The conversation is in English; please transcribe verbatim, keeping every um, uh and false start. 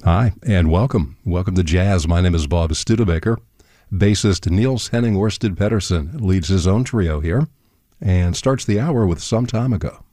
Hi, and welcome. Welcome to Jazz. My name is Bob Studebaker. Bassist Niels Henning Orsted Pedersen leads his own trio here and starts the hour with Some Time Ago.